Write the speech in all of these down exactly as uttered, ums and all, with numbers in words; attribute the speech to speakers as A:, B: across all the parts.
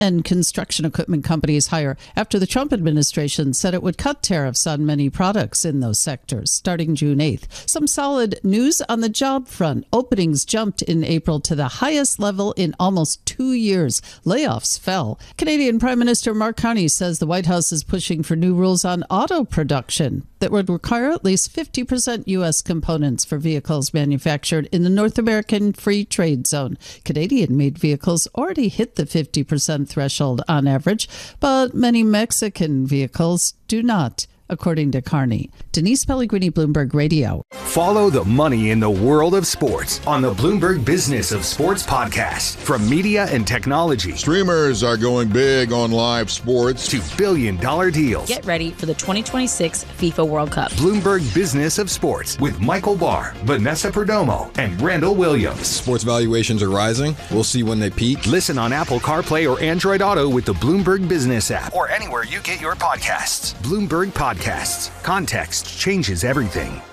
A: and construction equipment companies higher after the Trump administration said it would cut tariffs on many products in those sectors starting June eighth. Some solid news on the job front. Openings jumped in April to the highest level in almost two years. Layoffs fell. Canadian Prime Minister Mark Carney says the White House is pushing for new rules on auto production that would require at least fifty percent U S components for vehicles manufactured in the North American Free Trade Zone. Canadian-made vehicles already hit the fifty percent threshold on average, but many Mexican vehicles do not, according to Carney. Denise Pellegrini, Bloomberg Radio.
B: Follow the money in the world of sports on the Bloomberg Business of Sports podcast. From media and technology.
C: Streamers are going big on live sports.
B: To billion dollar deals.
D: Get ready for the twenty twenty-six FIFA World Cup.
B: Bloomberg Business of Sports with Michael Barr, Vanessa Perdomo, and Randall Williams.
E: Sports valuations are rising. We'll see when they peak.
B: Listen on Apple CarPlay or Android Auto with the Bloomberg Business app. Or anywhere you get your podcasts. Bloomberg Podcasts. Context changes everything.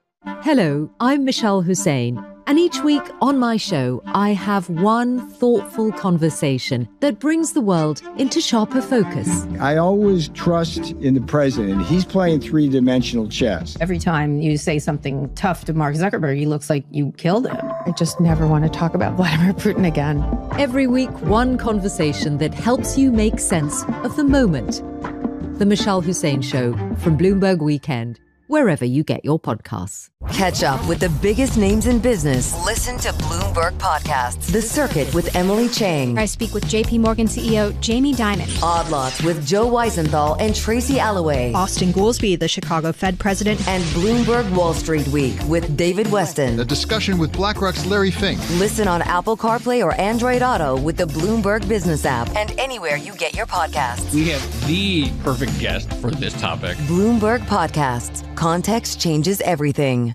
F: Hello, I'm Michelle Hussein, and each week on my show, I have one thoughtful conversation that brings the world into sharper focus.
G: I always trust in the president. He's playing three-dimensional chess.
H: Every time you say something tough to Mark Zuckerberg, he looks like you killed him.
I: I just never want to talk about Vladimir Putin again.
F: Every week, one conversation that helps you make sense of the moment. The Michelle Hussein Show from Bloomberg Weekend, wherever you get your podcasts.
J: Catch up with the biggest names in business. Listen to Bloomberg Podcasts. The Circuit with Emily Chang.
K: I speak with J P Morgan C E O Jamie Dimon.
J: Odd Lots with Joe Weisenthal and Tracy Alloway.
L: Austin Goolsbee, the Chicago Fed president.
J: And Bloomberg Wall Street Week with David Weston.
M: A discussion with BlackRock's Larry Fink.
J: Listen on Apple CarPlay or Android Auto with the Bloomberg Business app and anywhere you get your podcasts.
N: We have the perfect guest for this topic.
J: Bloomberg Podcasts. Context changes everything.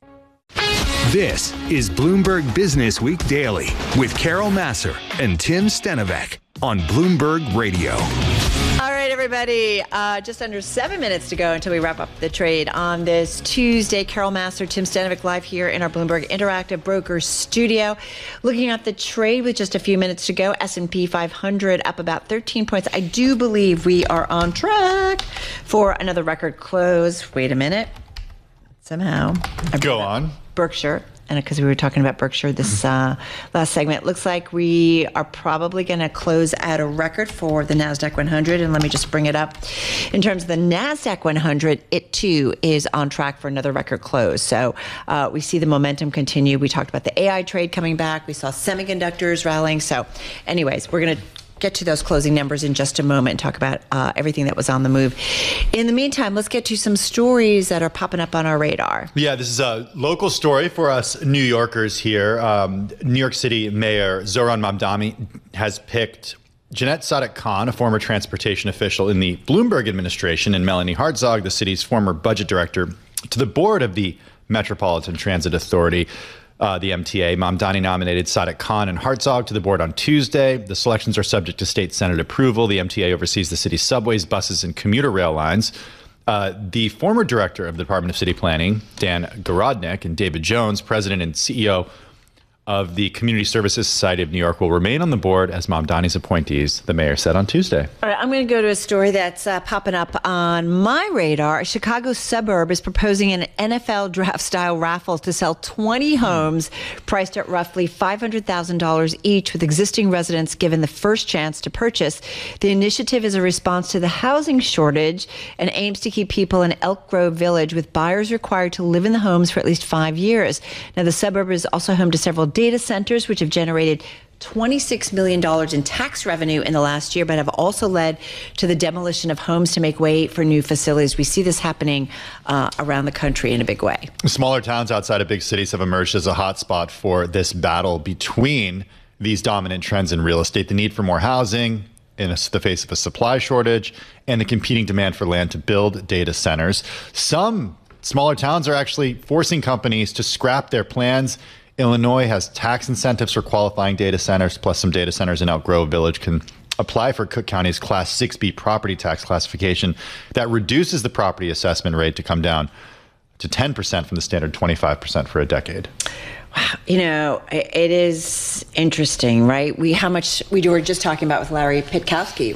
B: This is Bloomberg Business Week Daily with Carol Massar and Tim Stenovec on Bloomberg Radio.
O: All right, everybody. Uh, just under seven minutes to go until we wrap up the trade on this Tuesday. Carol Massar, Tim Stenovec live here in our Bloomberg Interactive Brokers studio. Looking at the trade with just a few minutes to go. S and P five hundred up about thirteen points. I do believe we are on track for another record close. Wait a minute. Somehow.
P: Go on.
O: Berkshire. And because we were talking about Berkshire this uh, last segment, looks like we are probably going to close at a record for the NASDAQ one hundred. And let me just bring it up. In terms of the NASDAQ one hundred, it too is on track for another record close. So uh, we see the momentum continue. We talked about the A I trade coming back. We saw semiconductors rallying. So anyways, we're going to get to those closing numbers in just a moment and talk about uh, everything that was on the move. In the meantime, let's get to some stories that are popping up on our radar.
P: Yeah, this is a local story for us New Yorkers here. Um, New York City Mayor Zohran Mamdani has picked Jeanette Sadik-Khan, a former transportation official in the Bloomberg administration, and Melanie Hartzog, the city's former budget director, to the board of the Metropolitan Transit Authority. Uh, the M T A. Mamdani nominated Sadik-Khan and Hartzog to the board on Tuesday. The selections are subject to state Senate approval. The M T A oversees the city's subways, buses, and commuter rail lines. Uh, the former director of the Department of City Planning, Dan Garodnick, and David Jones, president and C E O of the Community Services Society of New York, will remain on the board as Mamdani's appointees, the mayor said on Tuesday.
O: All right, I'm going to go to a story that's uh, popping up on my radar. A Chicago suburb is proposing an N F L draft-style raffle to sell twenty homes priced at roughly five hundred thousand dollars each, with existing residents given the first chance to purchase. The initiative is a response to the housing shortage and aims to keep people in Elk Grove Village, with buyers required to live in the homes for at least five years. Now, the suburb is also home to several data centers, which have generated twenty-six million dollars in tax revenue in the last year, but have also led to the demolition of homes to make way for new facilities. We see this happening uh, around the country in a big way.
P: Smaller towns outside of big cities have emerged as a hotspot for this battle between these dominant trends in real estate: the need for more housing in the face of a supply shortage and the competing demand for land to build data centers. Some smaller towns are actually forcing companies to scrap their plans. Illinois has tax incentives for qualifying data centers, plus some data centers in Elk Grove Village can apply for Cook County's Class six B property tax classification that reduces the property assessment rate to come down to ten percent from the standard twenty-five percent for a decade.
O: You know, it is interesting, right? We how much we were just talking about with Larry Pitkowski,